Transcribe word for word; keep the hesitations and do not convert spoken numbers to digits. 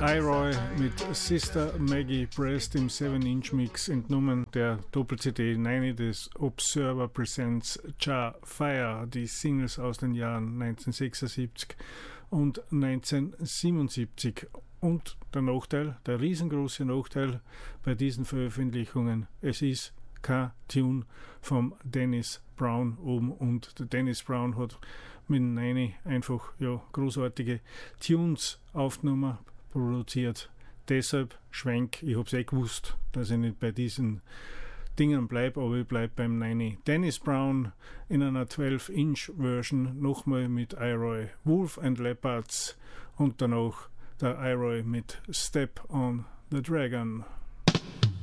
iRoy mit Sister Maggie Breast im seven inch Mix entnommen der Doppel-C D neun des Observer Presents Jar Fire, die Singles aus den Jahren neunzehnhundertsechsundsiebzig und neunzehnhundertsiebenundsiebzig. Und der Nachteil, der riesengroße Nachteil bei diesen Veröffentlichungen, es ist kein Tune vom Dennis Brown oben, und der Dennis Brown hat mit Neini einfach ja, großartige Tunes aufgenommen, produziert. Deshalb Schwenk, ich hab's eh gewusst, dass ich nicht bei diesen Dingen bleibe, aber ich bleibe beim Neini. Dennis Brown in einer zwölf inch Version, nochmal mit iRoy, Wolf and Leopards und danach der iRoy mit Step on the Dragon.